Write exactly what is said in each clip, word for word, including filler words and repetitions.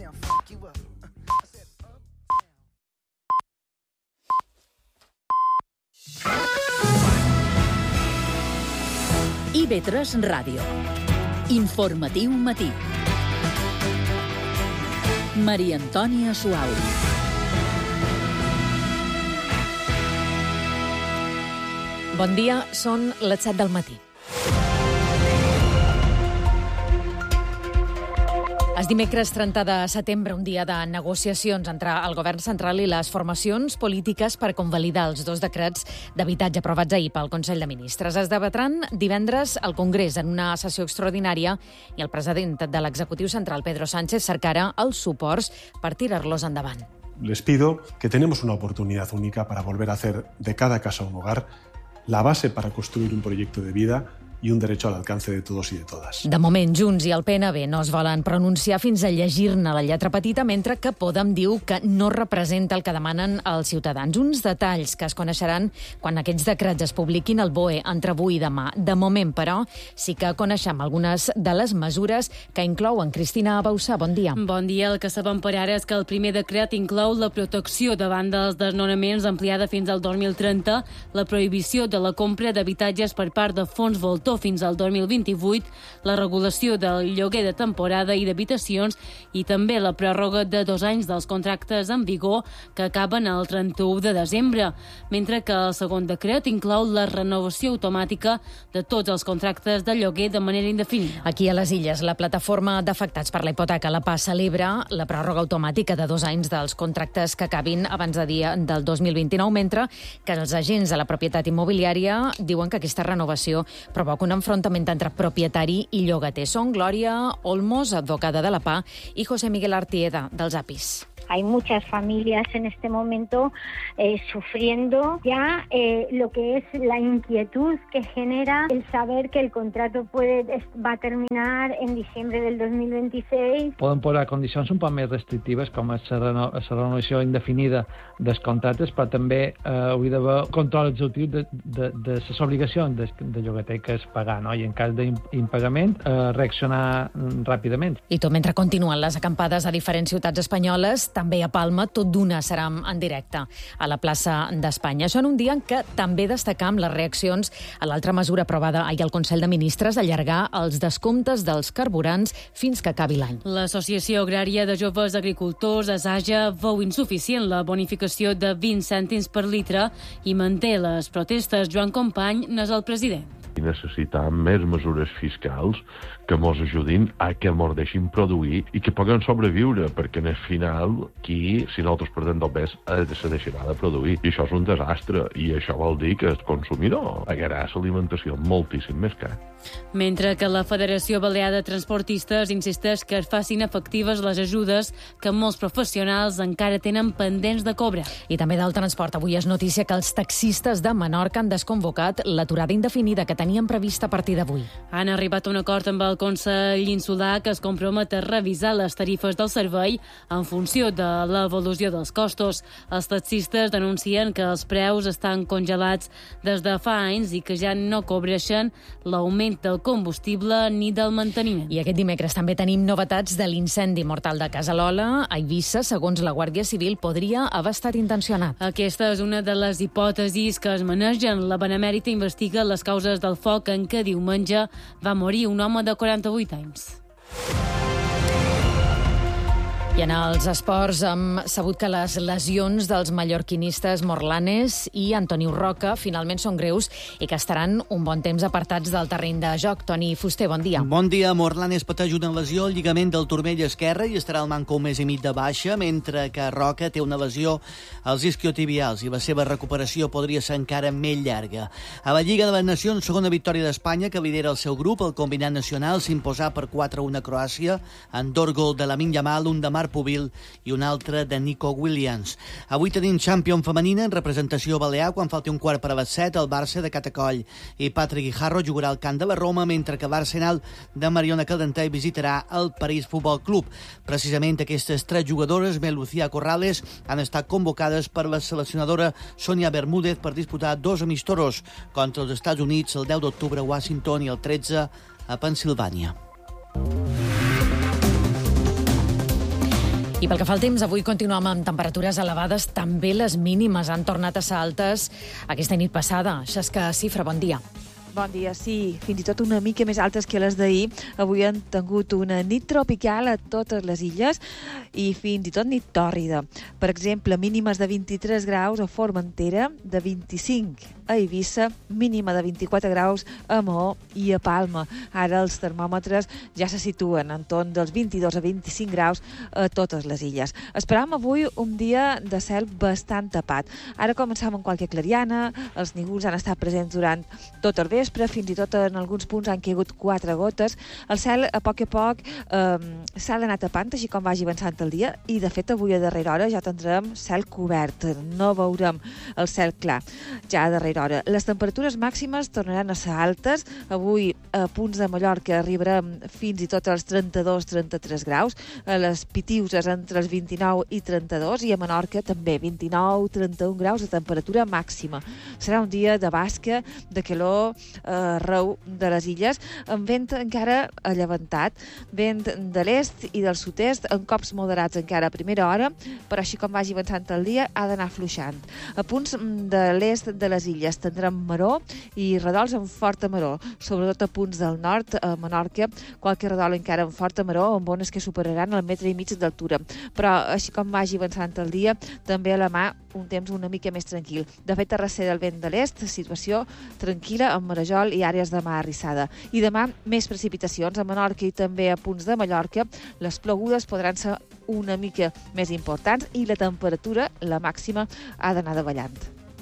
I V tres Ràdio. Informatiu matí. Maria Antònia Suau. Bon dia, són les set del matí. És dimecres trenta de setembre, un dia de negociacions entre el govern central i les formacions polítiques per convalidar els dos decrets d'habitatge aprovats ahir pel Consell de Ministres. Es debatran divendres al Congrés en una sessió extraordinària i el president de l'executiu central, Pedro Sánchez, cercarà els suports per tirar-los endavant. Les pido que tenemos una oportunidad única para volver a hacer de cada casa un hogar la base para construir un proyecto de vida i un dret al alcance de tots i de totes. De moment, Junts i el P N B no es volen pronunciar fins a llegir-ne la lletra petita, mentre que Podem diu que no representa el que demanen els ciutadans. Uns detalls que es coneixeran quan aquests decrets es publiquin al B O E entre avui i demà. De moment, però, sí que coneixem algunes de les mesures que inclouen. Cristina Bausà, bon dia. Bon dia. El que sabem per ara és que el primer decret inclou la protecció davant dels desnonaments ampliada fins al dos mil trenta, la prohibició de la compra d'habitatges per part de fons voltor fins al dos mil vint-i-vuit, la regulació del lloguer de temporada i d'habitacions i també la pròrroga de dos anys dels contractes en vigor que acaben el trenta-u de desembre, mentre que el segon decret inclou la renovació automàtica de tots els contractes de lloguer de manera indefinida. Aquí a les Illes, la plataforma d'afectats per la hipoteca, la P A, celebra la pròrroga automàtica de dos anys dels contractes que acabin abans de dia del dos mil vint-i-nou, mentre que els agents de la propietat immobiliària diuen que aquesta renovació provoca un enfrontament entre propietari i llogater. Són Glòria Olmos, advocada de la P A, i José Miguel Artieda, dels A P I S. Hay muchas familias en este momento eh, sufriendo ya eh, lo que es la inquietud que genera el saber que el contrato puede va a terminar en diciembre del dos mil veintiséis. Poden posar condicions un poc més restrictives, com és la reno renovació indefinida dels contractes, però també eh, hauria d'haver control executiu de, de, de les obligacions de, de llogater que és pagar, no? I en cas d'impagament, eh, reaccionar ràpidament. I tot mentre continuen les acampades a diferents ciutats espanyoles, també a Palma, tot d'una serà en directe a la plaça d'Espanya. Això en un dia en què també destacam les reaccions a l'altra mesura aprovada ahir al Consell de Ministres, allargar els descomptes dels carburants fins que acabi l'any. L'Associació Agrària de Joves Agricultors, ASAJA, veu insuficient la bonificació de vint cèntims per litre i manté les protestes. Joan Company n'és el president. I necessitem més mesures fiscals que ens ajudin a que ens deixin produir i que puguem sobreviure, perquè en el final, aquí, si nosaltres perdem del pes, se deixarà de produir. I això és un desastre, i això vol dir que el consumidor pagarà l'alimentació moltíssim més car. Mentre que la Federació Balear de Transportistes insisteix que es facin efectives les ajudes que molts professionals encara tenen pendents de cobrar. I també del transport. Avui és notícia que els taxistes de Menorca han desconvocat l'aturada indefinida que tenien prevista a partir d'avui. Han arribat a un acord amb el Consell Insular que es compromet a revisar les tarifes del servei en funció de l'evolució dels costos. Els taxistes denuncien que els preus estan congelats des de fa anys i que ja no cobreixen l'augment del combustible ni del manteniment. I aquest dimecres també tenim novetats de l'incendi mortal de Casallola a Eivissa. Segons la Guàrdia Civil, podria haver estat intencionat. Aquesta és una de les hipòtesis que es manegen. La Benemèrita investiga les causes del foc en què diumenge va morir un home de quaranta-vuit anys. I en els esports hem sabut que les lesions dels mallorquinistes Morlanes i Antoni Roca finalment són greus i que estaran un bon temps apartats del terreny de joc. Toni Fuster, bon dia. Bon dia. Morlanes pateix una lesió al lligament del turmell esquerre i estarà al manco un mes i mig de baixa, mentre que Roca té una lesió als isquiotibials i la seva recuperació podria ser encara més llarga. A la Lliga de les Nacions, segona victòria d'Espanya, que lidera el seu grup, el combinat nacional s'imposà per quatre a un a Croàcia, en dos gols de Lamine Yamal, un de Marc Pubil i un altre de Nico Williams. Avui tenim Champions femenina en representació balear quan falti un quart per a les set. El Barça de Catacoll i Patrick Guijarro jugarà al camp de la Roma, mentre que l'Arsenal de Mariona Caldentey visitarà el París Futbol Club. Precisament aquestes tres jugadores, més Lucía Corrales, han estat convocades per la seleccionadora Sonia Bermúdez per disputar dos amistosos contra els Estats Units el deu d'octubre a Washington i el tretze a Pennsilvània. I pel que fa al temps, avui continuem amb temperatures elevades. També les mínimes han tornat a ser altes aquesta nit passada. Xesca Cifra, bon dia. Bon dia, sí, fins i tot una mica més altes que les d'ahir. Avui han tingut una nit tropical a totes les illes i fins i tot nit tòrrida. Per exemple, mínimes de vint-i-tres graus a Formentera, de vint-i-cinc a Eivissa, mínima de vint-i-quatre graus a Maó i a Palma. Ara els termòmetres ja se situen en torn dels vint-i-dos a vint-i-cinc graus a totes les illes. Esperam avui un dia de cel bastant tapat. Ara començam amb qualque clariana, els nígols han estat presents durant tot el vespre, fins i tot en alguns punts han caigut quatre gotes. El cel, a poc a poc, eh, s'ha d'anar tapant, així com vagi avançant el dia, i de fet avui a darrera hora ja tindrem cel cobert, no veurem el cel clar ja a darrera hora. Les temperatures màximes tornaran a ser altes. Avui a punts de Mallorca arribarem fins i tot als trenta-dos a trenta-tres graus, a les Pitiuses entre els vint-i-nou i trenta-dos, i a Menorca també vint-i-nou a trenta-un graus de temperatura màxima. Serà un dia de basca, de calor arreu de les illes, amb vent encara allevantat, vent de l'est i del sud-est, en cops moderats encara a primera hora, però així com vagi avançant el dia ha d'anar afluixant. A punts de l'est de les illes tindrem maror i redols amb forta maror, sobretot a punts del nord, a Menorca, qualque redol encara amb forta maror, amb ones que superaran el metre i mig d'altura. Però així com vagi avançant el dia, també a la mà un temps una mica més tranquil. De fet, arrecera el vent de l'est, situació tranquil·la amb marejol i àrees de mar arrissada. I demà, més precipitacions a Menorca i també a punts de Mallorca. Les plogudes podran ser una mica més importants i la temperatura, la màxima, ha d'anar davallant.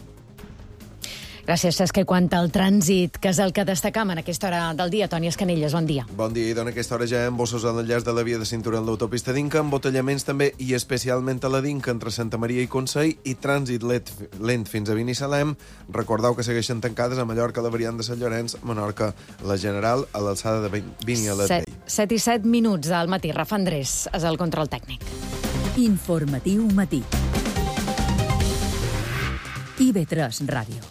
Gràcies, Xesca. Quant al trànsit, que és el que destacam en aquesta hora del dia. Toni Escanelles, bon dia. Bon dia, i dona aquesta hora ja embossos en l'enllaç de la via de cinturó en l'autopista d'Inca, embotellaments també, i especialment a la d'Inca entre Santa Maria i Consell, i trànsit lent, lent fins a Binissalem. Recordeu que segueixen tancades a Mallorca la variant de Sant Llorenç, Menorca la General, a l'alçada de Bini a l'Atell. set i set minuts al matí. Rafa Andrés és el control tècnic. Informatiu matí. I V tres Ràdio.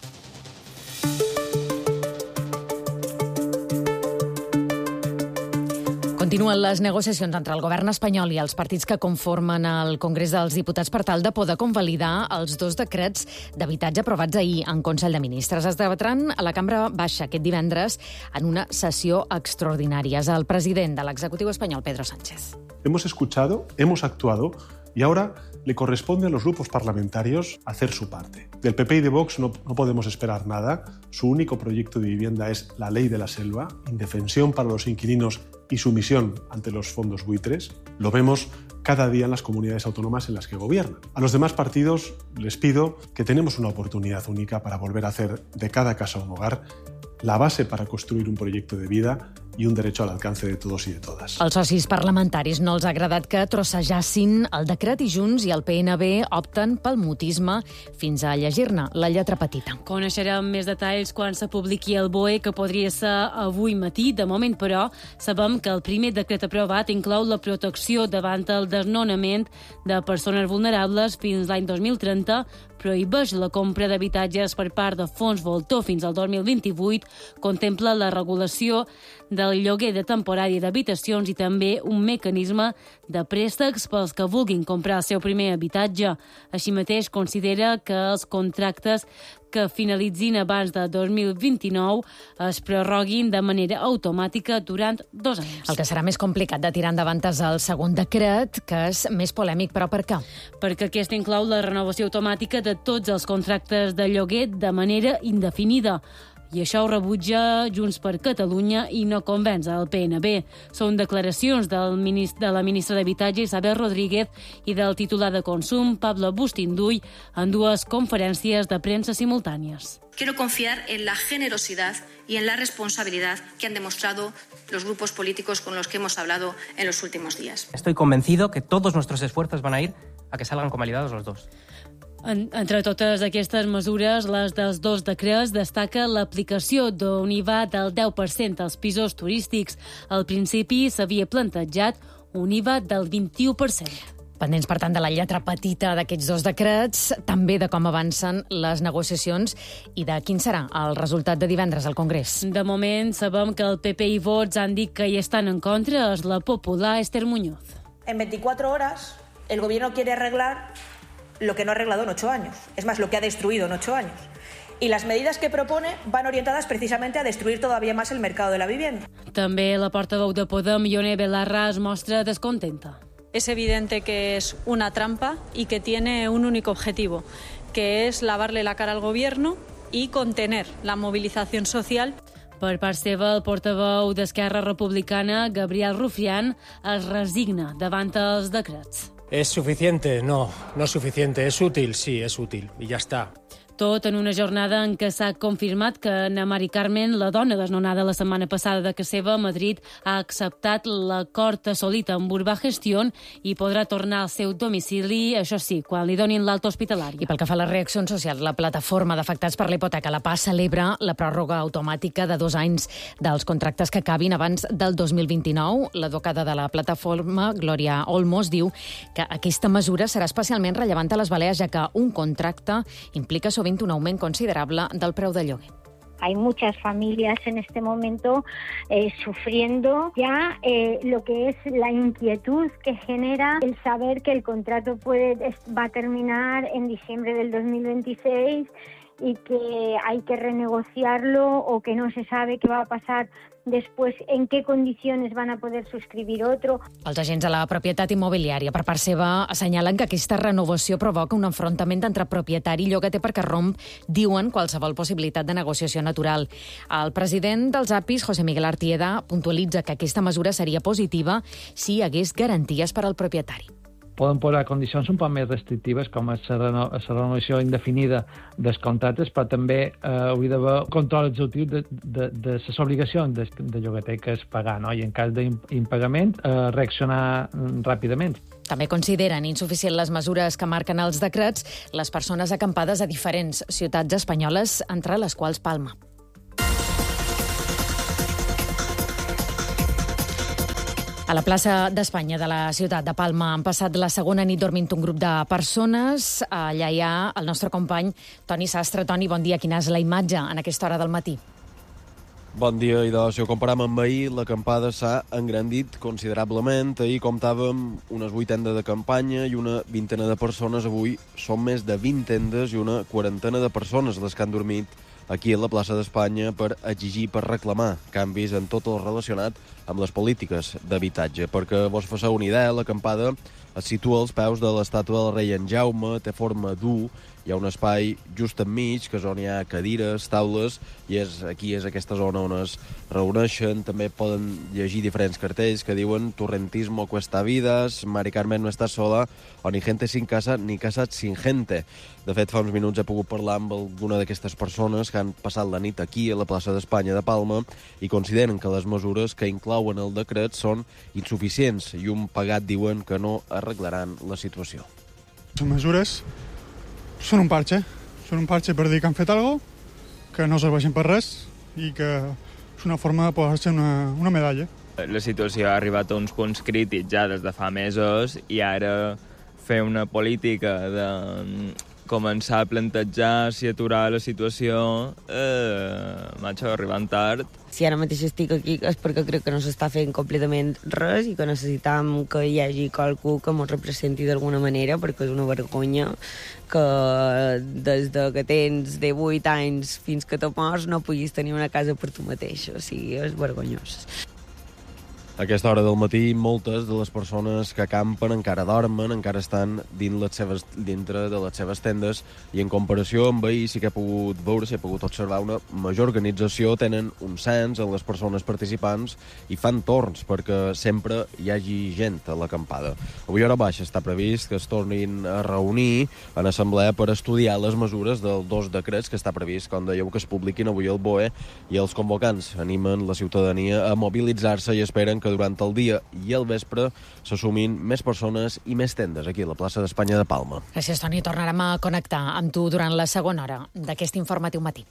Continuen les negociacions entre el govern espanyol i els partits que conformen el Congrés dels Diputats per tal de poder convalidar els dos decrets d'habitatge aprovats ahir en Consell de Ministres. Es debatran a la Cambra Baixa aquest divendres en una sessió extraordinària. És el president de l'executiu espanyol, Pedro Sánchez. Hemos escuchado, hemos actuado y ahora le corresponde a los grupos parlamentarios hacer su parte. Del P P y de Vox no, no podemos esperar nada. Su único proyecto de vivienda es la ley de la selva, indefensión para los inquilinos y sumisión ante los fondos buitres. Lo vemos cada día en las comunidades autónomas en las que gobiernan. A los demás partidos les pido que tenemos una oportunidad única para volver a hacer de cada casa un hogar, la base para construir un proyecto de vida i un derecho al alcance de todos y de todas. Els socis parlamentaris no els ha agradat que trossejassin el decret i Junts i el P N B opten pel mutisme fins a llegir-ne la lletra petita. Coneixerem més detalls quan se publiqui el B O E, que podria ser avui matí. De moment, però, sabem que el primer decret aprovat inclou la protecció davant el desnonament de persones vulnerables fins l'any dos mil trenta, prohibeix la compra d'habitatges per part de fons voltor fins al dos mil vint-i-vuit, contempla la regulació del lloguer de temporari d'habitacions i també un mecanisme de préstecs pels que vulguin comprar el seu primer habitatge. Així mateix, considera que els contractes que finalitzin abans de dos mil vint-i-nou es prorroguin de manera automàtica durant dos anys. El que serà més complicat de tirar endavant és el segon decret, que és més polèmic, però per què? Perquè aquest inclou la renovació automàtica de tots els contractes de lloguer de manera indefinida. I això ho rebutja Junts per Catalunya i no convenç el P N B. Són declaracions del ministre, de la ministra d'Habitatge, Isabel Rodríguez, i del titular de Consum, Pablo Bustinduy, en dues conferències de premsa simultànies. Quiero confiar en la generosidad y en la responsabilidad que han demostrado los grupos políticos con los que hemos hablado en los últimos días. Estoy convencido que todos nuestros esfuerzos van a ir a que salgan convalidados los dos. En, entre totes aquestes mesures, les dels dos decrets destaca l'aplicació d'un I V A del deu per cent als pisos turístics. Al principi s'havia plantejat un I V A del vint-i-u per cent. Pendents, per tant, de la lletra petita d'aquests dos decrets, també de com avancen les negociacions i de quin serà el resultat de divendres al Congrés. De moment, sabem que el P P i Vox han dit que hi estan en contra. És la popular Esther Muñoz. En veinticuatro horas el gobierno quiere arreglar lo que no ha arreglado en ocho años. Es más, lo que ha destruido en ocho años. Y las medidas que propone van orientadas precisamente a destruir todavía más el mercado de la vivienda. També la portaveu de Podem, Ione Belarra, es mostra descontenta. Es evidente que es una trampa y que tiene un único objetivo, que es lavarle la cara al gobierno y contener la movilización social. Per part seva, el portaveu d'Esquerra Republicana, Gabriel Rufián, es resigna davant els decrets. ¿Es suficiente? No, no es suficiente. Es útil, sí, es útil. Y ya está. Tot en una jornada en què s'ha confirmat que Ana Mari Carmen, la dona desnonada la setmana passada de casa seva a Madrid, ha acceptat l'acord assolit amb Urbà Gestión i podrà tornar al seu domicili, això sí, quan li donin l'alta hospitalària. I pel que fa a les reaccions socials, la plataforma d'afectats per la hipoteca, la P A, celebra la pròrroga automàtica de dos anys dels contractes que acabin abans del dos mil vint-i-nou. L'advocada de la plataforma, Glòria Olmos, diu que aquesta mesura serà especialment rellevant a les Balears, ja que un contracte implica sovint un augment considerable del preu de lloguer. Hay muchas familias en este momento eh, sufriendo ya eh, lo que es la inquietud que genera el saber que el contrato puede va a terminar en diciembre del dos mil veintiséis y que hay que renegociarlo o que no se sabe qué va a pasar después, en qué condiciones van a poder suscribir otro. Els agents de la propietat immobiliària, per part seva, assenyalen que aquesta renovació provoca un enfrontament entre propietari i llogater perquè romp, diuen, qualsevol possibilitat de negociació natural. El president dels A P I S, José Miguel Artieda, puntualitza que aquesta mesura seria positiva si hi hagués garanties per al propietari. Poden posar condicions un poc més restrictives, com la renovació indefinida dels contractes, però també eh, hauria d'haver control executiu de, de, de les obligacions de, de llogater que es pagar, no? I en cas d'impagament, eh, reaccionar ràpidament. També consideren insuficient les mesures que marquen els decrets les persones acampades a diferents ciutats espanyoles, entre les quals Palma. A la plaça d'Espanya de la ciutat de Palma han passat la segona nit dormint un grup de persones. Allà hi ha el nostre company Toni Sastre. Toni, bon dia. Quina és la imatge en aquesta hora del matí? Bon dia, idò. Si ho comparem amb ahir, l'acampada s'ha engrandit considerablement. Ahir comptàvem unes vuit tendes de campanya i una vintena de persones. Avui són més de vint tendes i una quarantena de persones les que han dormit aquí a la plaça d'Espanya per exigir, per reclamar canvis en tot el relacionat amb les polítiques d'habitatge. Perquè vos faceu una idea, l'acampada es situa als peus de l'estàtua del rei en Jaume, té forma d'U, hi ha un espai just enmig, que és on hi ha cadires, taules, i és, aquí és aquesta zona on es reuneixen. També poden llegir diferents cartells que diuen «Torrentismo cuesta vidas», «Mari Carmen no está sola», o «Ni gente sin casa, ni casa sin gente». De fet, fa uns minuts he pogut parlar amb alguna d'aquestes persones que han passat la nit aquí, a la plaça d'Espanya de Palma, i consideren que les mesures que inclouen el decret són insuficients i un pagat diuen que no arreglaran la situació. Les mesures són un parche, són un parche per dir que han fet alguna cosa, que no serveixen per res i que és una forma de posar-se una, una medalla. La situació ha arribat a uns punts crítics ja des de fa mesos i ara fer una política de començar a plantejar si aturar la situació eh, m'ha arribat tard. Si ara mateix estic aquí és perquè crec que no s'està fent completament res i que necessitam que hi hagi qualcú que ens representi d'alguna manera, perquè és una vergonya que des de que tens de vuit anys fins que te mors no puguis tenir una casa per tu mateix. O sigui, és vergonyós. A aquesta hora del matí, moltes de les persones que acampen encara dormen, encara estan dins les seves, dintre de les seves tendes, i en comparació amb ahir sí que he pogut veure, sí he pogut observar una major organització, tenen un cens en les persones participants i fan torns perquè sempre hi hagi gent a l'acampada. Avui a hora baixa està previst que es tornin a reunir en assemblea per estudiar les mesures dels dos decrets que està previst, com dèieu, que es publiquin avui al B O E, i els convocants animen la ciutadania a mobilitzar-se i esperen que durant el dia i el vespre s'assumin més persones i més tendes aquí a la plaça d'Espanya de Palma. Gràcies, Toni. Tornarem a connectar amb tu durant la segona hora d'aquest informatiu matí.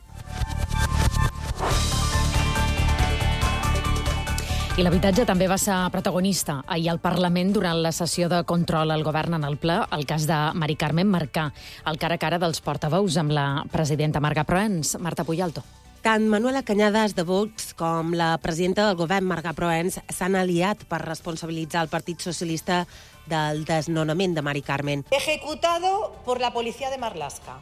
I l'habitatge també va ser protagonista ahir al Parlament durant la sessió de control al govern en el ple. El cas de Mari Carmen marcà el cara a cara dels portaveus amb la presidenta Marga Proens. Marta Puyalto. Tant Manuela Cañadas de Vox com la presidenta del govern, Marga Proens, s'han aliat per responsabilitzar el Partit Socialista del desnonament de Mari Carmen. Ejecutado por la policía de Marlaska,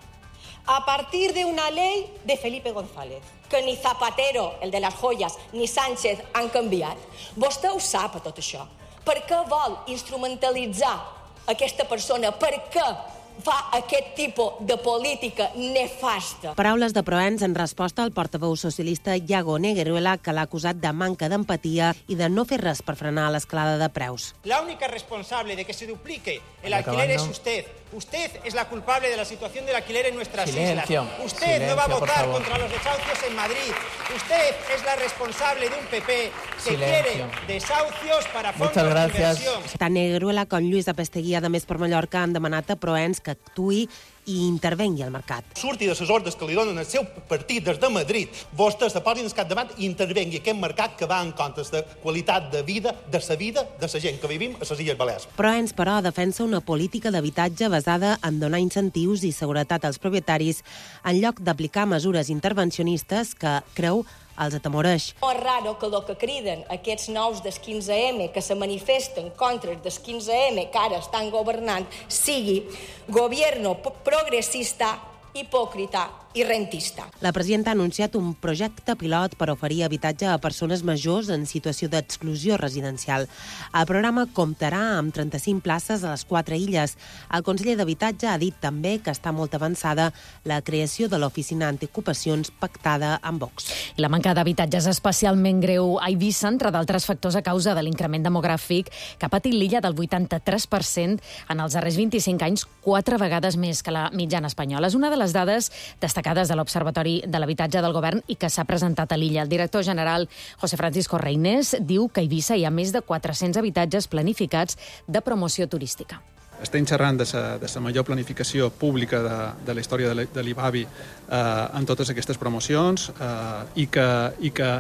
a partir de una ley de Felipe González, que ni Zapatero, el de las joyas, ni Sánchez han canviat. Vostè ho sap, tot això. Per què vol instrumentalitzar aquesta persona? Per què fa aquest tipus de política nefasta? Paraules de Proens en resposta al portaveu socialista Iago Negueruela, que l'ha acusat de manca d'empatia i de no fer res per frenar l'escalada de preus. La única responsable de que se duplique el alquiler es usted. Usted es la culpable de la situación del alquiler en nuestras Silencio. islas. Usted Silencio, no va a votar por contra los desahucios en Madrid. Usted es la responsable de un P P que Silencio. quiere desahucios para fondos Muchas de gracias. inversión. Tant Negueruela com Lluís Apesteguia, de Més per Mallorca, han demanat a Proens que actuï i intervengui al mercat. Surti de les ordres que li donen el seu partit des de Madrid, vostès se posin al capdavant i intervengui aquest mercat que va en compte de qualitat de vida, de la vida de la gent que vivim a les Illes Balears. Proens, però, defensa una política d'habitatge basada en donar incentius i seguretat als propietaris en lloc d'aplicar mesures intervencionistes que, creu, els atemoreix. No és raro que el que criden aquests nous del quinze eme, que se manifesten contra el del quinze eme, que ara estan governant, sigui gobierno progressista, hipòcrita i rentista. La presidenta ha anunciat un projecte pilot per oferir habitatge a persones majors en situació d'exclusió residencial. El programa comptarà amb trenta-cinc places a les quatre illes. El conseller d'Habitatge ha dit també que està molt avançada la creació de l'oficina antiocupacions pactada amb Vox. La manca d'habitatge és especialment greu a Eivissa, entre d'altres factors a causa de l'increment demogràfic que ha patit l'illa del vuitanta-tres per cent en els darrers vint-i-cinc anys, quatre vegades més que la mitjana espanyola. És una de les dades destacades de l'Observatori de l'Habitatge del Govern i que s'ha presentat a l'illa. El director general, José Francisco Reynés, diu que a Eivissa hi ha més de quatre-cents habitatges planificats de promoció turística. Estem xerrant de la, de la major planificació pública de, de la història de l'I B A B I eh, en totes aquestes promocions eh, i, que, i que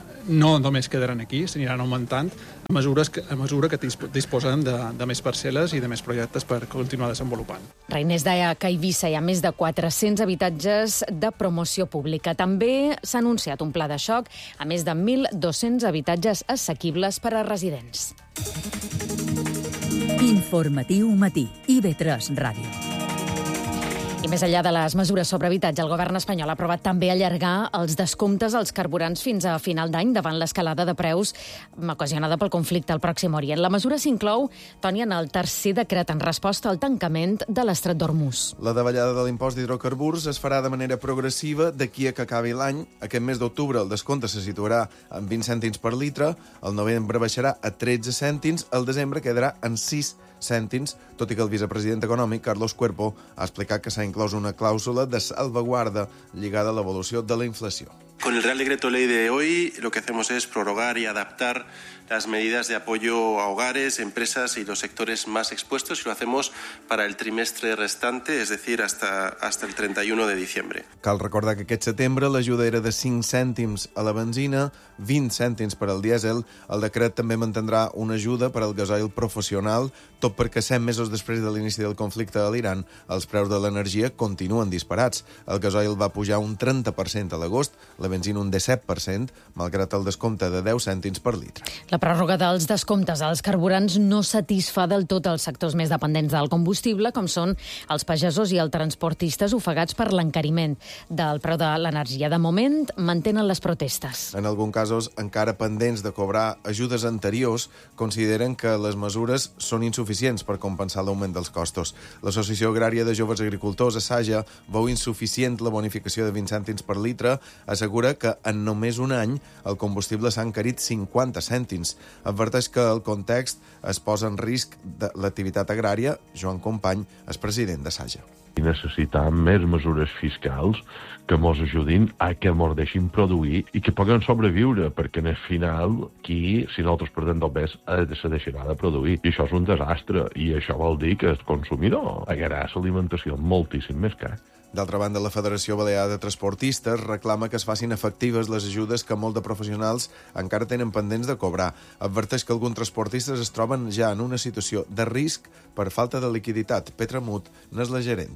no només quedaran aquí, s'aniran augmentant a, mesures que, a mesura que disposen de, de més parcel·les i de més projectes per continuar desenvolupant. Reynés deia que a Eivissa hi ha més de quatre-cents habitatges de promoció pública. També s'ha anunciat un pla de xoc a més de mil dos-cents habitatges assequibles per a residents. Informatiu matí, I B tres Ràdio. I més enllà de les mesures sobre habitatge, el govern espanyol ha aprovat també allargar els descomptes als carburants fins a final d'any davant l'escalada de preus ocasionada pel conflicte al Pròxim Orient. La mesura s'inclou, Toni, en el tercer decret en resposta al tancament de l'estret d'Hormuz. La davallada de l'impost d'hidrocarburs es farà de manera progressiva d'aquí a que acabi l'any. Aquest mes d'octubre el descompte se situarà en vint cèntims per litre, el novembre baixarà a tretze cèntims, el desembre quedarà en sis cèntims, tot i que el vicepresident econòmic, Carlos Cuerpo, ha explicat que s'ha inclòs una clàusula de salvaguarda lligada a l'evolució de la inflació. Con el Real Decreto Ley de hoy, lo que hacemos es prorrogar y adaptar las medidas de apoyo a hogares, empresas y los sectores más expuestos, y lo hacemos para el trimestre restante, es decir, hasta, hasta el trenta y uno de diciembre. Cal recordar que aquest setembre l'ajuda era de cinc cèntims a la benzina, vint cèntims per al dièsel. El decret també mantindrà una ajuda per al gasoil professional, tot perquè set mesos després de l'inici del conflicte a l'Iran, els preus de l'energia continuen disparats. El gasoil va pujar un trenta per cent a l'agost, la benzina un disset per cent, malgrat el descompte de deu cèntims per litre. La pròrroga dels descomptes als carburants no satisfà del tot els sectors més dependents del combustible, com són els pagesos i els transportistes ofegats per l'encariment del preu de l'energia. De moment, mantenen les protestes. En alguns casos, encara pendents de cobrar ajudes anteriors, consideren que les mesures són insuficients per compensar l'augment dels costos. L'Associació Agrària de Joves Agricultors, ASAJA, veu insuficient la bonificació de vint cèntims per litre, assegura que en només un any el combustible s'ha encarit cinquanta cèntims. Adverteix que el context es posa en risc de l'activitat agrària. Joan Company és president d'ASAJA. I necessitem més mesures fiscals que ens ajudin a que ens deixin produir i que puguem sobreviure, perquè en el final, aquí, si nosaltres perdem del pes, se deixarà de produir. I això és un desastre, i això vol dir que el consumidor pagarà l'alimentació moltíssim més car. D'altra banda, la Federació Balear de Transportistes reclama que es facin efectives les ajudes que molts de professionals encara tenen pendents de cobrar. Adverteix que alguns transportistes es troben ja en una situació de risc per falta de liquiditat. Petra Mut n'és la gerenta.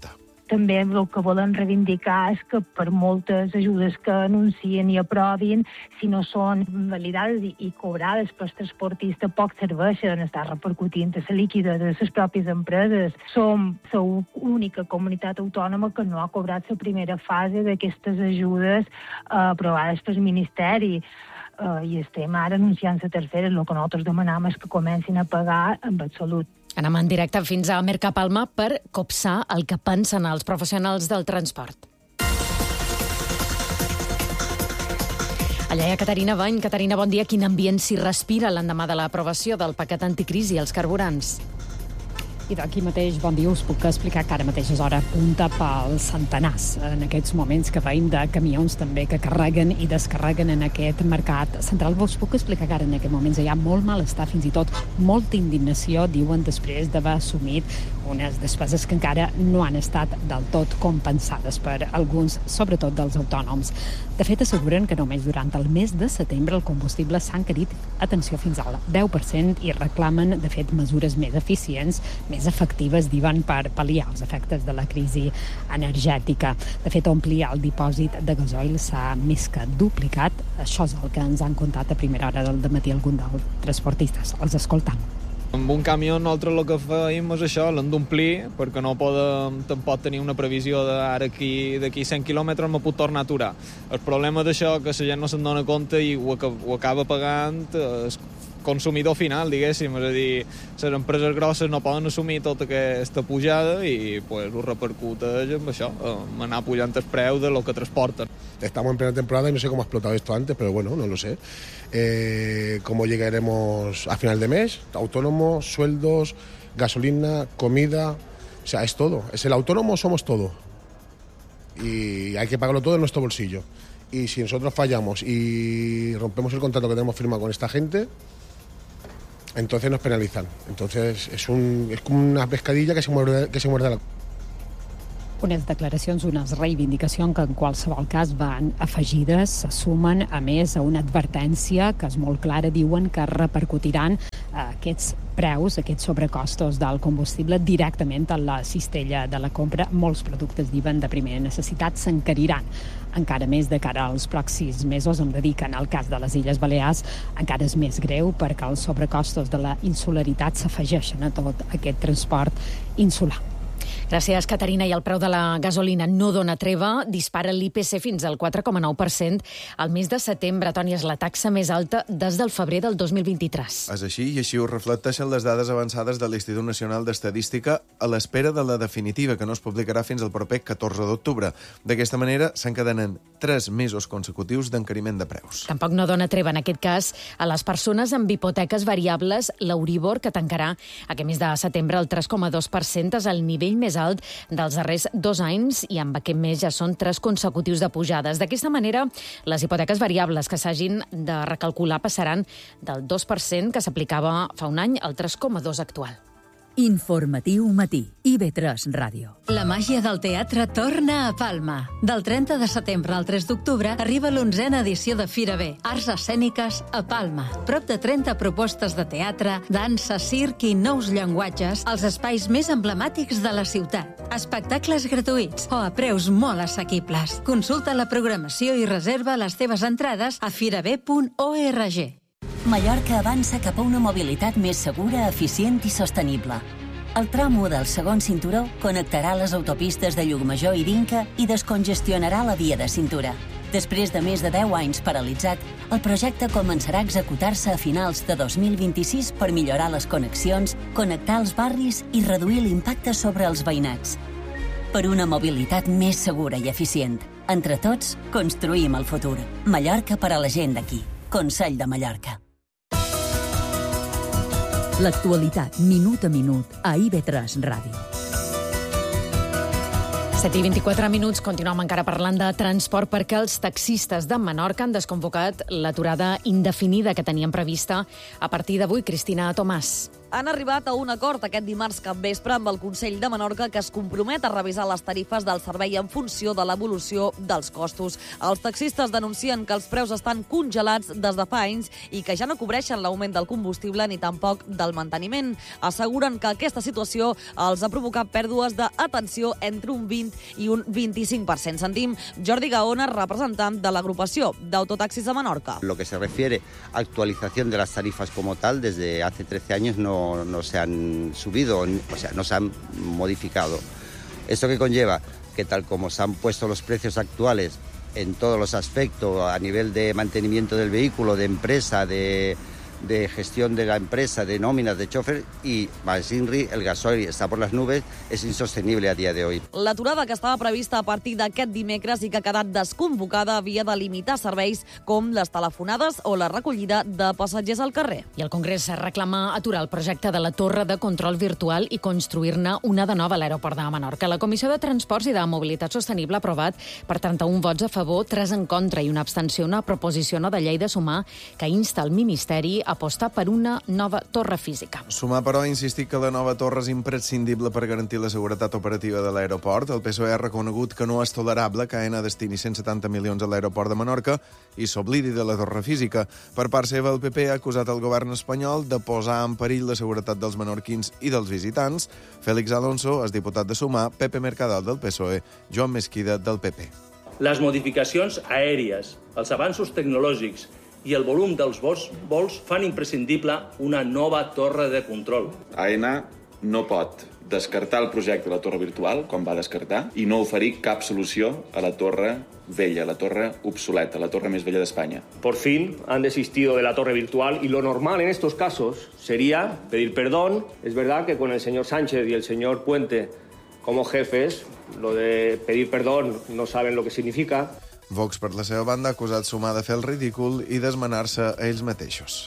també el que volen reivindicar és que per moltes ajudes que anuncien i aprovin, si no són validades i, i cobrades pels transportistes, poc serveixen, està repercutint a la liquidació de les pròpies empreses. Som l'única comunitat autònoma que no ha cobrat la primera fase d'aquestes ajudes eh, aprovades pel Ministeri. Uh, i estem ara anunciant la tercera. El que nosaltres demanam és que comencin a pagar amb absolut. Anem en directe fins a Mercapalma per copsar el que pensen els professionals del transport. Allà hi ha Caterina Bany. Caterina, bon dia. Quin ambient s'hi respira l'endemà de l'aprovació del paquet anticrisi als carburants? I d'aquí mateix, bon dia, us puc explicar que ara mateix és hora punta pels centenars. En aquests moments que veiem de camions també que carreguen i descarreguen en aquest mercat central. Us puc explicar que ara en aquests moments hi ha molt malestar, fins i tot molta indignació, diuen, després d'haver assumit unes despeses que encara no han estat del tot compensades per alguns, sobretot dels autònoms. De fet, asseguren que només durant el mes de setembre el combustible s'ha encarit, atenció, fins al deu per cent i reclamen, de fet, mesures més eficients, més efectives, diuen, per pal·liar els efectes de la crisi energètica. De fet, omplir el dipòsit de gasoil s'ha més que duplicat. Això és el que ens han contat a primera hora del dematí algun dels transportistes. Els escoltam. Amb un camió nosaltres el que feim és això, l'hem d'omplir, perquè no podem tampoc tenir una previsió d'ara d'aquí cent quilòmetres me puc tornar a aturar. El problema d'això que la gent no se'n dona compte i ho, ho acaba pagant el consumidor final, diguéssim, és a dir, les empreses grosses no poden assumir tota aquesta pujada i pues, ho repercuteix amb això, amb anar pujant el preu de lo que transporten. Estamos en plena temporada y no sé cómo ha explotado esto antes, pero bueno, no lo sé. Eh, ¿Cómo llegaremos a final de mes? Autónomos, sueldos, gasolina, comida, o sea, es todo. Es el autónomo, somos todo. Y hay que pagarlo todo en nuestro bolsillo. Y si nosotros fallamos y rompemos el contrato que tenemos firmado con esta gente, entonces nos penalizan. Entonces es, un, es como una pescadilla que se muerde, que se muerde la... Unes declaracions, unes reivindicacions que en qualsevol cas van afegides, se sumen a més a una advertència que és molt clara, diuen que repercutiran aquests preus, aquests sobrecostos del combustible directament a la cistella de la compra. Molts productes, diuen, de primera necessitat s'encariran encara més de cara als pròxims mesos. Hem de dir que en el cas de les Illes Balears encara és més greu perquè els sobrecostos de la insularitat s'afegeixen a tot aquest transport insular. Gràcies, Caterina. I el preu de la gasolina no dona treva. Dispara l'I P C fins al quatre coma nou per cent. Al mes de setembre, Toni, és la taxa més alta des del febrer del dos mil vint-i-tres. És així, i així ho reflecteixen les dades avançades de l'Institut Nacional d'Estadística a l'espera de la definitiva, que no es publicarà fins al proper catorze d'octubre. D'aquesta manera, s'encadenen tres mesos consecutius d'encariment de preus. Tampoc no dona treva, en aquest cas, a les persones amb hipoteques variables. L'Euribor, que tancarà aquest mes de setembre al tres coma dos per cent, és el nivell més alt dels darrers dos anys i amb aquest mes ja són tres consecutius de pujades. D'aquesta manera, les hipoteques variables que s'hagin de recalcular passaran del dos per cent que s'aplicava fa un any al tres coma dos actual. Informatiu matí, I V tres Ràdio. La màgia del teatre torna a Palma. Del trenta de setembre al tres d'octubre arriba l'onzena edició de Fira B, Arts Escèniques a Palma. Prop de trenta propostes de teatre, dansa, circ i nous llenguatges als espais més emblemàtics de la ciutat. Espectacles gratuïts o a preus molt assequibles. Consulta la programació i reserva les teves entrades a firab punt org. Mallorca avança cap a una mobilitat més segura, eficient i sostenible. El tram u del segon cinturó connectarà les autopistes de Llucmajor i d'Inca i descongestionarà la via de cintura. Després de més de deu anys paralitzat, el projecte començarà a executar-se a finals de dos mil vint-i-sis per millorar les connexions, connectar els barris i reduir l'impacte sobre els veïnats. Per una mobilitat més segura i eficient. Entre tots, construïm el futur. Mallorca per a la gent d'aquí. Consell de Mallorca. L'actualitat, minut a minut, a I V tres Ràdio. set i vint-i-quatre minuts, continuem encara parlant de transport perquè els taxistes de Menorca han desconvocat l'aturada indefinida que tenien prevista a partir d'avui. Cristina Tomàs. han arribat a un acord aquest dimarts capvespre amb el Consell de Menorca que es compromet a revisar les tarifes del servei en funció de l'evolució dels costos. Els taxistes denuncien que els preus estan congelats des de fa anys i que ja no cobreixen l'augment del combustible ni tampoc del manteniment. Asseguren que aquesta situació els ha provocat pèrdues d'atenció entre un vint i un vint-i-cinc per cent. Sentim Jordi Gaona, representant de l'agrupació d'Autotaxis de Menorca. Lo que se refiere a actualización de las tarifas como tal, desde hace trece años no, no se han subido, o sea, no se han modificado. ¿Esto qué conlleva? Que tal como se han puesto los precios actuales en todos los aspectos, a nivel de mantenimiento del vehículo, de empresa, de, de gestión de la empresa, de nóminas, de chofer, y más INRI, el gasoil está por las nubes, es insostenible a día de hoy. L'aturada que estava prevista a partir d'aquest dimecres i que ha quedat desconvocada havia de limitar serveis com les telefonades o la recollida de passatgers al carrer. I el Congrés reclama aturar el projecte de la torre de control virtual i construir-ne una de nova a l'aeroport de Menorca. La Comissió de Transports i de Mobilitat Sostenible ha aprovat per trenta-un vots a favor, tres en contra i una abstenció una proposició no de llei de Sumar que insta el Ministeri a apostar per una nova torre física. Sumar, però, ha insistit que la nova torre és imprescindible per garantir la seguretat operativa de l'aeroport. El P S O E ha reconegut que no és tolerable que AENA destini cent setanta milions a l'aeroport de Menorca i s'oblidi de la torre física. Per part seva, el P P ha acusat el govern espanyol de posar en perill la seguretat dels menorquins i dels visitants. Félix Alonso és diputat de Sumar, Pepe Mercadal del P S O E, Joan Mesquida del P P. Les modificacions aèries, els avanços tecnològics i el volum dels vols, vols fan imprescindible una nova torre de control. AENA no pot descartar el projecte de la torre virtual, com va descartar, i no oferir cap solució a la torre vella, la torre obsoleta, la torre més vella d'Espanya. Por fin han desistido de la torre virtual y lo normal en estos casos sería pedir perdón. Es verdad que con el señor Sánchez y el señor Puente como jefes, lo de pedir perdón no saben lo que significa. Vox, per la seva banda, ha acusat Sumar de fer el ridícul i d'esmenar-se a ells mateixos.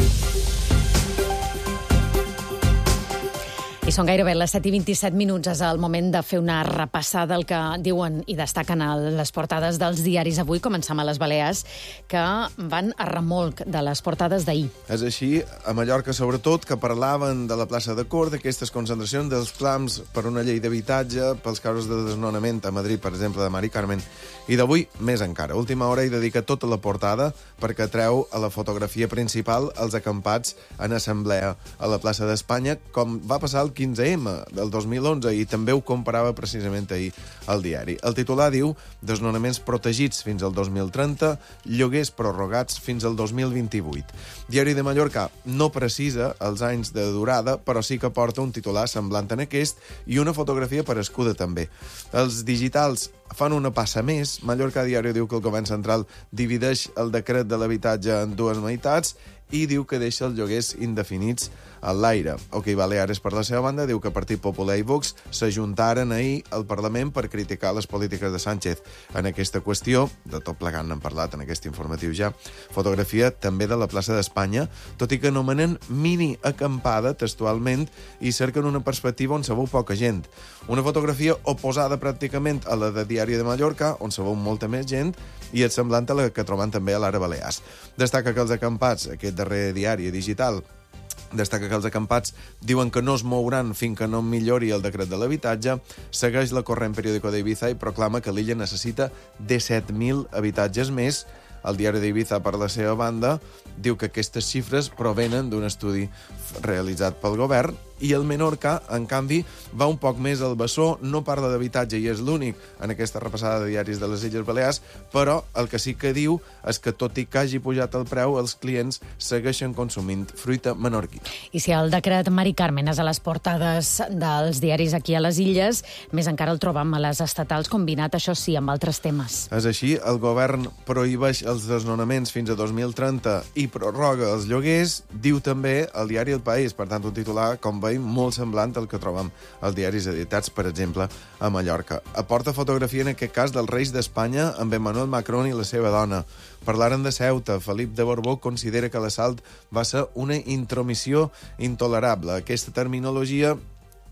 I són gairebé les set i vint-i-set minuts. És el moment de fer una repassada al que diuen i destaquen a les portades dels diaris avui. Començam a les Balears, que van a remolc de les portades d'ahir. És així, a Mallorca sobretot, que parlaven de la plaça de Cort, d'aquestes concentracions, dels clams per una llei d'habitatge, pels casos de desnonament a Madrid, per exemple, de Mari Carmen. I d'avui, més encara. Última hora hi dedica tota la portada perquè treu a la fotografia principal els acampats en assemblea a la plaça d'Espanya, com va passar el quinze ema del dos mil onze, i també ho comparava precisament ahir al diari. El titular diu desnonaments protegits fins al dos mil trenta, lloguers prorrogats fins al dos mil vint-i-vuit. Diari de Mallorca no precisa els anys de durada, però sí que porta un titular semblant en aquest i una fotografia parescuda també. Els digitals fan una passa més. Mallorca Diari diu que el govern central divideix el decret de l'habitatge en dues meitats i diu que deixa els lloguers indefinits a l'aire. OK Baleares, per la seva banda, diu que Partit Popular i Vox s'ajuntaren ahir al Parlament per criticar les polítiques de Sánchez en aquesta qüestió. De tot plegant n'hem parlat en aquest informatiu ja. Fotografia també de la plaça d'Espanya, tot i que anomenen mini acampada textualment i cerquen una perspectiva on se veu poca gent. Una fotografia oposada pràcticament a la de Diari de Mallorca, on se veu molta més gent, i és semblant a la que trobem també a l'Ara Balears. Destaca que els acampats, aquest darrer diari digital, destaca que els acampats diuen que no es mouran fins que no millori el decret de l'habitatge, segueix la corrent periòdico d'Ibiza i proclama que l'illa necessita disset mil habitatges més. El diari d'Ibiza, per la seva banda, diu que aquestes xifres provenen d'un estudi realitzat pel govern, i el Menorca, en canvi, va un poc més al bessó, no parla d'habitatge i és l'únic en aquesta repassada de diaris de les Illes Balears, però el que sí que diu és que, tot i que hagi pujat el preu, els clients segueixen consumint fruita menorquina. I si el decret Mari Carmen és a les portades dels diaris aquí a les Illes, més encara el trobam a les estatals, combinat, això sí, amb altres temes. És així, el govern prohibeix els desnonaments fins a dos mil trenta i prorroga els lloguers, diu també el diari El País, per tant, un titular, com veiem, molt semblant al que trobem als diaris editats, per exemple, a Mallorca. Aporta fotografia, en aquest cas, dels reis d'Espanya amb Emmanuel Macron i la seva dona. Parlaren de Ceuta. Felip de Borbó considera que l'assalt va ser una intromissió intolerable. Aquesta terminologia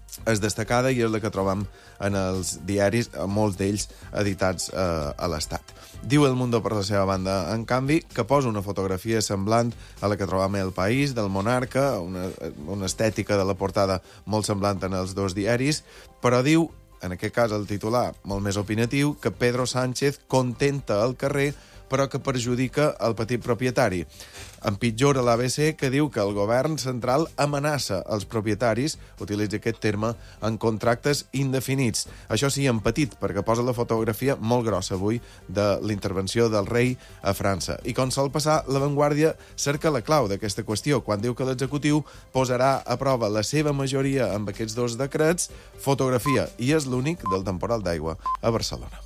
és destacada i és la que trobam en els diaris, molts d'ells editats eh, a l'Estat. Diu El Mundo, per la seva banda, en canvi, que posa una fotografia semblant a la que trobam a El País, del monarca, una, una estètica de la portada molt semblant en els dos diaris, però diu, en aquest cas el titular molt més opinatiu, que Pedro Sánchez contenta el carrer però que perjudica el petit propietari. Empitjora l'A B C, que diu que el govern central amenaça els propietaris, utilitza aquest terme, en contractes indefinits. Això sí, en petit, perquè posa la fotografia molt grossa avui de l'intervenció del rei a França. I com sol passar, La Vanguardia cerca la clau d'aquesta qüestió, quan diu que l'executiu posarà a prova la seva majoria amb aquests dos decrets, fotografia, i és l'únic del temporal d'aigua a Barcelona.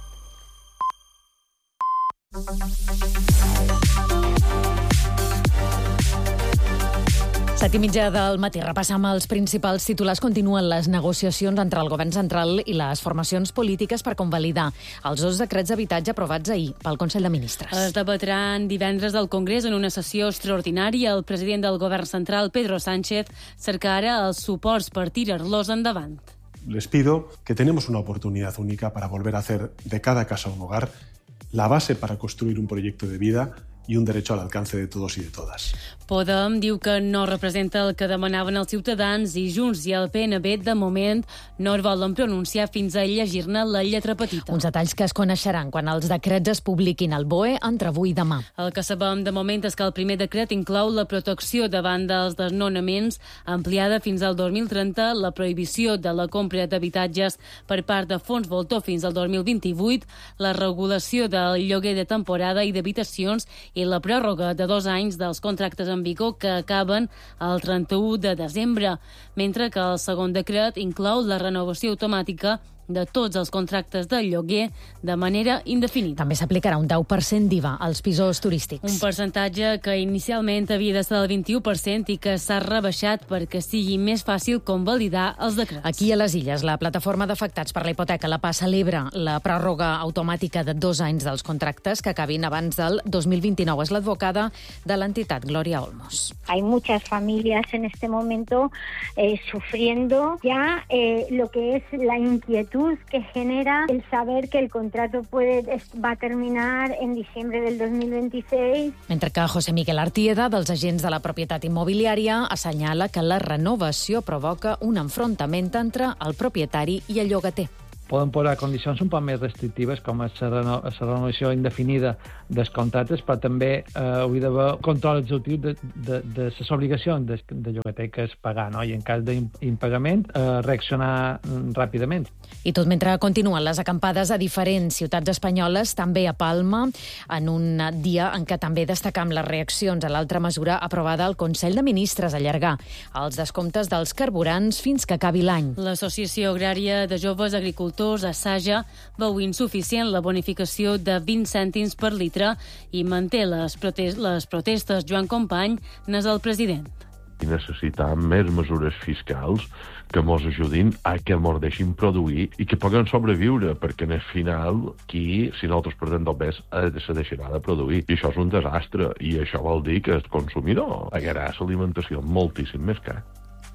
Set i mitja del matí. Repassam els principals titulars. Continuen les negociacions entre el govern central i les formacions polítiques per convalidar els dos decrets d'habitatge aprovats ahir pel Consell de Ministres. Es debatran divendres al Congrés en una sessió extraordinària. El president del govern central, Pedro Sánchez, cerca ara els suports per tirar-los endavant. Les pido que tenemos una oportunidad única para volver a hacer de cada casa un hogar, la base para construir un proyecto de vida i un derecho al alcance de todos y de todas. Podem diu que no representa el que demanaven els ciutadans i Junts i el P N B, de moment, no es volen pronunciar fins a llegir-ne la lletra petita. Uns detalls que es coneixeran quan els decrets es publiquin al B O E entre avui i demà. El que sabem de moment és que el primer decret inclou la protecció davant dels desnonaments ampliada fins al dos mil trenta, la prohibició de la compra d'habitatges per part de fons voltor fins al dos mil vint-i-vuit, la regulació del lloguer de temporada i d'habitacions i la pròrroga de dos anys dels contractes en vigor que acaben el trenta-u de desembre, mentre que el segon decret inclou la renovació automàtica de tots els contractes de lloguer de manera indefinida. També s'aplicarà un deu per cent d'I V A als pisos turístics. Un percentatge que inicialment havia de ser del vint-i-u per cent i que s'ha rebaixat perquè sigui més fàcil convalidar els decrets. Aquí a les Illes, la plataforma d'afectats per la hipoteca, la PA, celebra la pròrroga automàtica de dos anys dels contractes que acabin abans del dos mil vint-i-nou. És l'advocada de l'entitat, Gloria Olmos. Hay muchas familias en este momento eh, sufriendo ya eh, lo que es la inquietud que genera el saber que el contrato puede, va a terminar en diciembre del dos mil veintiséis. Mentre que José Miguel Artieda, dels agents de la propietat immobiliària, assenyala que la renovació provoca un enfrontament entre el propietari i el llogater. Poden posar condicions un poc més restrictives, com la renovació indefinida dels contractes, però també eh, hauria d'haver control executiu de, de, de les obligacions de, de llogater, que és pagar, no? I en cas d'impagament, eh, reaccionar ràpidament. I tot mentre continuen les acampades a diferents ciutats espanyoles, també a Palma, en un dia en què també destacam les reaccions a l'altra mesura aprovada al Consell de Ministres, allargar els descomptes dels carburants fins que acabi l'any. L'Associació Agrària de Joves Agricultors, Assaja, veu insuficient la bonificació de vint cèntims per litre i manté les, protest les protestes. Joan Company n'és el president. I necessitam més mesures fiscals que ens ajudin a que ens deixin produir i que puguem sobreviure, perquè en el final, aquí, si nosaltres perdem del bes, se deixarà de produir. I això és un desastre, i això vol dir que el consumidor pagarà l'alimentació moltíssim més car.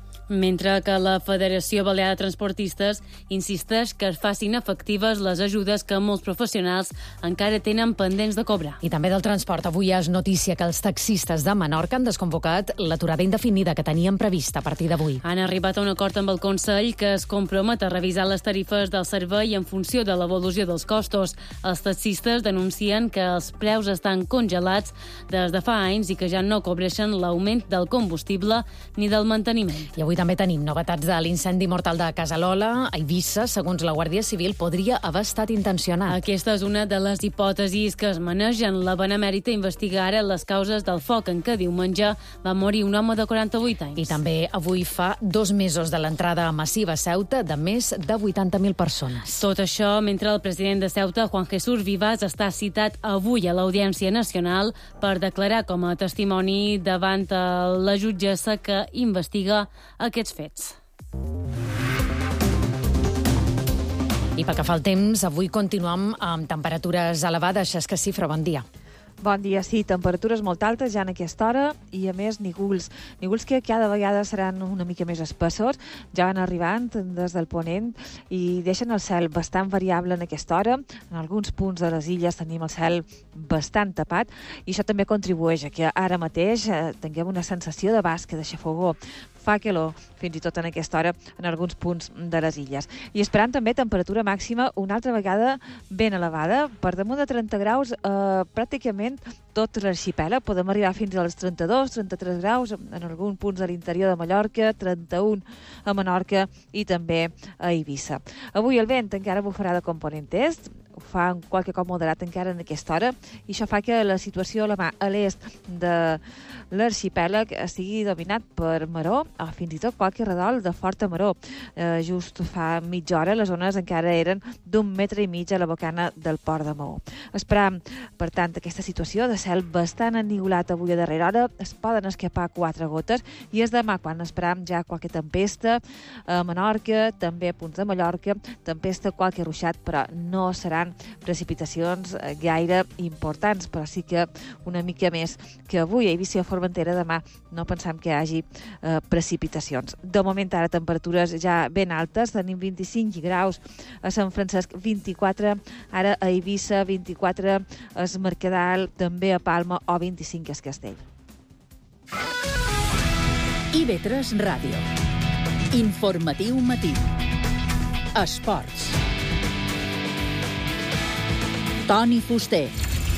Mentre que la Federació Balear de Transportistes insisteix que es facin efectives les ajudes que molts professionals encara tenen pendents de cobrar. I també del transport. Avui és notícia que els taxistes de Menorca han desconvocat l'aturada indefinida que tenien prevista a partir d'avui. Han arribat a un acord amb el Consell que es compromet a revisar les tarifes del servei en funció de l'evolució dels costos. Els taxistes denuncien que els preus estan congelats des de fa anys i que ja no cobreixen l'augment del combustible ni del manteniment. I avui també tenim novetats de l'incendi mortal de Casasola a Eivissa. Segons la Guàrdia Civil, podria haver estat intencionat. Aquesta és una de les hipòtesis que es manegen. La Benemèrita investiga ara les causes del foc en què diumenge va morir un home de quaranta-vuit anys. I també avui fa dos mesos de l'entrada massiva a Ceuta de més de vuitanta mil persones. Tot això mentre el president de Ceuta, Juan Jesús Vivas, està citat avui a l'Audiència Nacional per declarar com a testimoni davant la jutgessa que investiga aquests fets. I pel que fa al temps, avui continuem amb temperatures elevades. És que Cifra, bon dia. Bon dia, sí, temperatures molt altes ja en aquesta hora i, a més, nígols. Nígols que cada vegada seran una mica més espessos, ja van arribant des del ponent i deixen el cel bastant variable en aquesta hora. En alguns punts de les illes tenim el cel bastant tapat i això també contribueix a que ara mateix eh, tinguem una sensació de basca, de xafogó. Fa calor, fins i tot en aquesta hora, en alguns punts de les illes. I esperant també temperatura màxima una altra vegada ben elevada, per damunt de trenta graus, eh, pràcticament tot l'arxipèlag. Podem arribar fins als trenta-dos, trenta-tres graus en alguns punts de l'interior de Mallorca, trenta-un a Menorca i també a Eivissa. Avui el vent encara bufarà de component est, ho fa en qualque cop moderat encara en aquesta hora, i això fa que la situació a la mà a l'est de l'arxipèlag estigui dominat per maró, o fins i tot qualque redol de forta maró. Eh, just fa mitja hora les ones encara eren d'un metre i mig a la bocana del port de Maó. Esperam, per tant, aquesta situació de cel bastant ennigolat avui a darrera hora. Es poden escapar quatre gotes i és demà quan esperam ja qualque tempesta a Menorca, també a punts de Mallorca, tempesta, qualque ruixat, però no seran precipitacions gaire importants, però sí que una mica més que avui a Eivissa i a Formentera. Demà no pensam que hi hagi eh, precipitacions. De moment ara temperatures ja ben altes, tenim vint-i-cinc graus a Sant Francesc, vint-i-quatre ara a Eivissa, vint-i-quatre a Es Mercadal, també a Palma, o vint-i-cinc a Es Castell. I V tres Ràdio. Informatiu matí. Esports. Toni Fuster.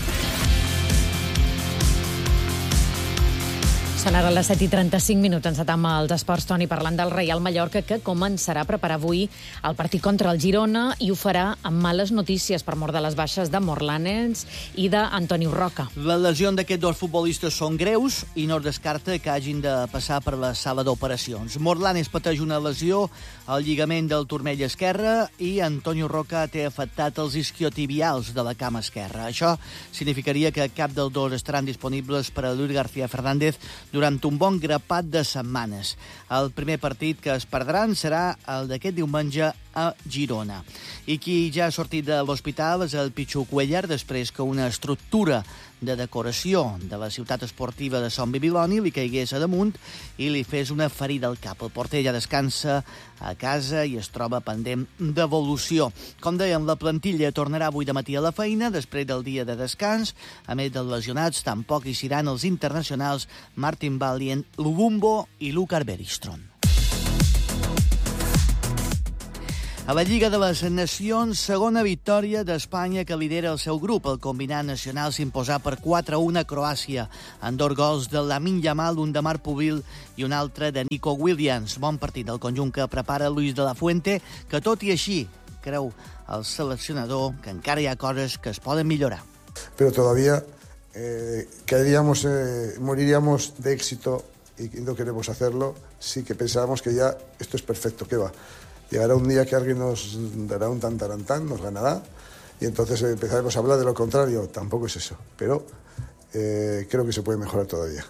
Són ara les set i trenta-cinc minuts. Encetam els esports, Toni, parlant del Reial Mallorca, que començarà a preparar avui el partit contra el Girona i ho farà amb males notícies per mort de les baixes de Morlanes i d'Antonio Roca. Les lesions d'aquests dos futbolistes són greus i no es descarta que hagin de passar per la sala d'operacions. Morlanes pateix una lesió al lligament del turmell esquerre i Antonio Roca té afectat els isquiotibials de la cama esquerra. Això significaria que cap dels dos estaran disponibles per a Luis García Fernández durant un bon grapat de setmanes. El primer partit que es perdran serà el d'aquest diumenge a Girona. I qui ja ha sortit de l'hospital és el Pichu Cuellar, després que una estructura de decoració de la ciutat esportiva de Son Bibiloni li caigués a damunt i li fes una ferida al cap. El porter ja descansa a casa i es troba pendent d'evolució. Com dèiem, la plantilla tornarà avui de matí a la feina després del dia de descans. A més dels lesionats, tampoc hi seran els internacionals Martin Valient, Lubumbo i Lucar Beristron. A la Lliga de les Nacions, segona victòria d'Espanya que lidera el seu grup. El combinat nacional s'imposà per quatre a un a Croàcia, amb dos gols de Lamine Yamal, un de Marc Pubil i un altre de Nico Williams. Bon partit del conjunt que prepara Luis de la Fuente, que tot i així creu el seleccionador que encara hi ha coses que es poden millorar. Pero todavía eh, caeríamos, eh, moriríamos de éxito y no queremos hacerlo, sí que pensábamos que ya esto es perfecto, ¿qué va? Llegará un día que alguien nos dará un tan tarantán, nos ganará, y entonces empezaremos a hablar de lo contrario. Tampoco es eso, pero eh, creo que se puede mejorar todavía.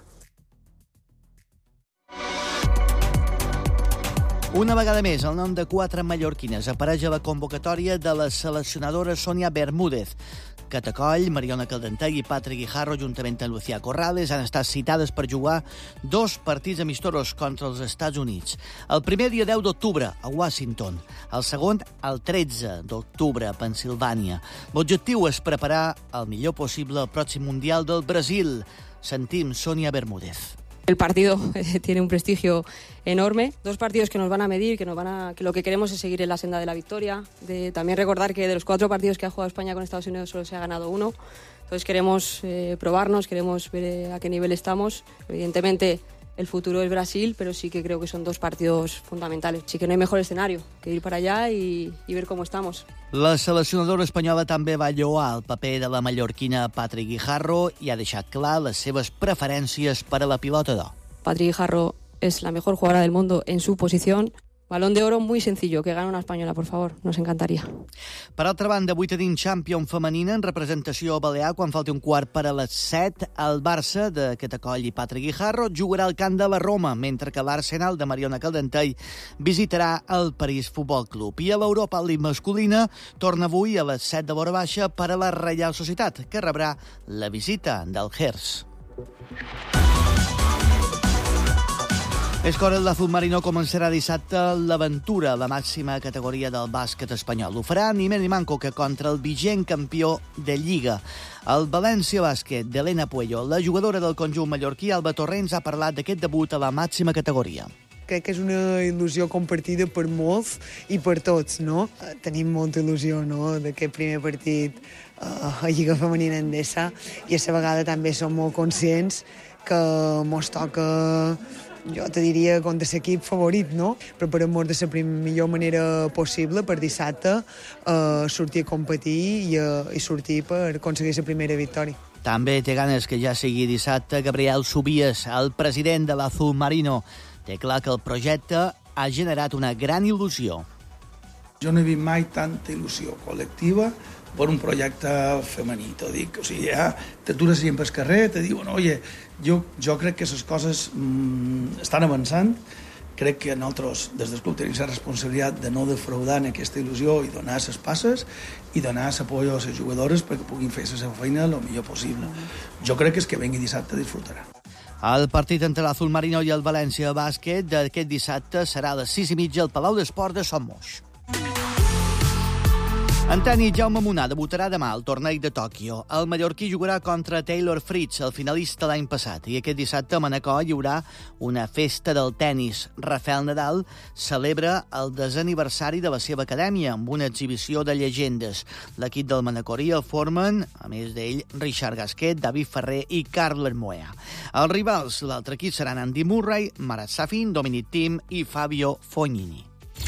Una vegada més, el nom de quatre mallorquines apareix a la convocatòria de la seleccionadora Sònia Bermúdez. Cata Coll, Mariona Caldentey i Patri Guijarro, juntament amb Lucía Corrales, han estat citades per jugar dos partits amistosos contra els Estats Units. El primer dia deu d'octubre, a Washington. El segon, el tretze d'octubre, a Pensilvània. L'objectiu és preparar el millor possible el pròxim Mundial del Brasil. Sentim Sònia Bermúdez. El partido tiene un prestigio enorme, dos partidos que nos van a medir, que nos van a, que lo que queremos es seguir en la senda de la victoria. De, también recordar que de los cuatro partidos que ha jugado España con Estados Unidos solo se ha ganado uno. Entonces queremos eh, probarnos, queremos ver eh, a qué nivel estamos. Evidentemente el futuro es Brasil, pero sí que creo que son dos partidos fundamentales. Sí que no hay mejor escenario que ir para allá y, y ver cómo estamos. La seleccionadora espanyola també va lloar el paper de la mallorquina Patri Guijarro i ha deixat clar les seves preferències per a la pilota d'or. Patri Guijarro es la mejor jugadora del mundo en su posición. Balón de oro muy sencillo, que gane una española, por favor, nos encantaría. Per altra banda, avui tenim Champion femenina en representació balear quan falti un quart per a les set. El Barça, de que t'acolli Patrick Guijarro, jugarà al camp de la Roma, mentre que l'Arsenal de Mariona Caldentell visitarà el París Futbol Club. I a l'Europa League masculina torna avui a les set de l'hora baixa per a la Reial Societat, que rebrà la visita del Gers. Escora, l'Azul Marino començarà dissabte l'aventura a la màxima categoria del bàsquet espanyol. Ho farà ni més ni manco que contra el vigent campió de Lliga. El València Bàsquet d'Helena Puello, la jugadora del conjunt mallorquí, Alba Torrents, ha parlat d'aquest debut a la màxima categoria. Crec que és una il·lusió compartida per molts i per tots, no? Tenim molta il·lusió, no?, d'aquest primer partit uh, a Lliga Femenina Endesa, i a la vegada també som molt conscients que mos toca, jo te diria, contra l'equip favorit, no? Preparem-nos de la millor manera possible per dissabte uh, sortir a competir i, uh, i sortir per aconseguir la primera victòria. També té ganes que ja sigui dissabte Gabriel Subies, el president de l'Azul Marino. Té clar que el projecte ha generat una gran il·lusió. Jo no he vist mai tanta il·lusió col·lectiva per un projecte femení, t'ho dic. O sigui, ja t'atures gent pel carrer, te diuen, oye, jo, jo crec que les coses mmm, estan avançant, crec que nosaltres, des del club, tenim la responsabilitat de no defraudar en aquesta il·lusió i donar les passes i donar l'apoyo a les jugadores perquè puguin fer la seva feina el millor possible. Jo crec que el que vengui dissabte disfrutarà. El partit entre l'Azul Marino i el València Bàsquet d'aquest dissabte serà a les sis i mitja al Palau d'Esports de Son Moix. En tenis, Jaume Munar debutarà demà al torneig de Tòquio. El mallorquí jugarà contra Taylor Fritz, el finalista l'any passat, i aquest dissabte a Manacor hi haurà una festa del tenis. Rafael Nadal celebra el desè aniversari de la seva acadèmia amb una exhibició de llegendes. L'equip del Manacorí el formen, a més d'ell, Richard Gasquet, David Ferrer i Carles Moea. Els rivals de l'altre equip seran Andy Murray, Marat Safin, Dominic Thiem i Fabio Fognini.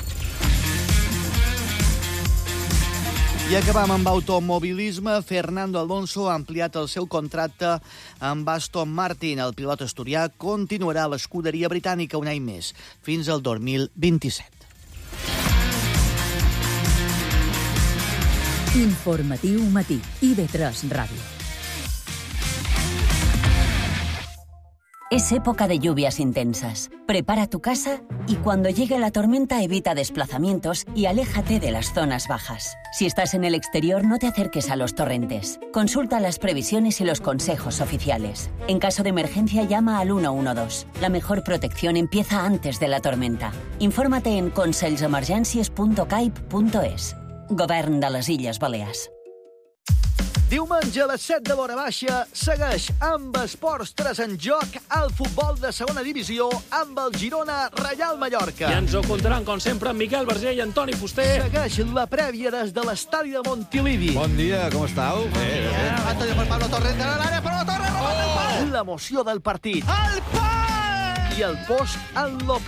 I acabam amb automobilisme. Fernando Alonso ha ampliat el seu contracte amb Aston Martin. El pilot asturià continuarà a l'escuderia britànica un any més, fins al dos mil vint-i-set. Informatiu matí, I V tres Ràdio. Es época de lluvias intensas. Prepara tu casa y cuando llegue la tormenta evita desplazamientos y aléjate de las zonas bajas. Si estás en el exterior, no te acerques a los torrentes. Consulta las previsiones y los consejos oficiales. En caso de emergencia, llama al uno uno dos. La mejor protección empieza antes de la tormenta. Infórmate en consells-emergències punt caip punt es. Govern de les Illes Balears. Diumenge a les set de l'hora baixa segueix amb Esports tres en joc el futbol de segona divisió amb el Girona Reial Mallorca. I ens ho contaran, com sempre, amb Miquel Verger i Antoni Fuster. Segueix la prèvia des de l'estadi de Montilivi. Bon dia, com estàu? Bon dia. Antonio per Pablo Torres de l'àrea, però la Torre remata el pal. L'emoció del partit. El pal! I el post en l'opinió.